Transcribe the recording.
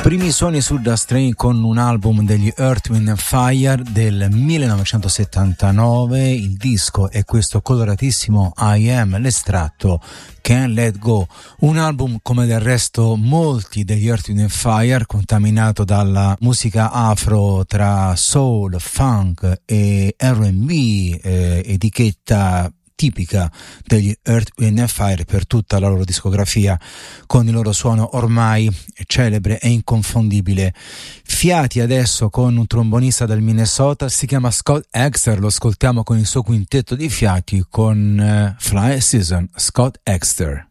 Primi suoni su Dust Train con un album degli Earth, Wind and Fire del 1979. Il disco è questo coloratissimo I Am, l'estratto Can't Let Go, un album come del resto molti degli Earth, Wind and Fire, contaminato dalla musica afro tra soul, funk e R&B, etichetta tipica degli Earth, Wind and Fire per tutta la loro discografia, con il loro suono ormai celebre e inconfondibile. Fiati adesso con un trombonista del Minnesota, si chiama Scott Exter, lo ascoltiamo con il suo quintetto di fiati con Fly Season, Scott Exter.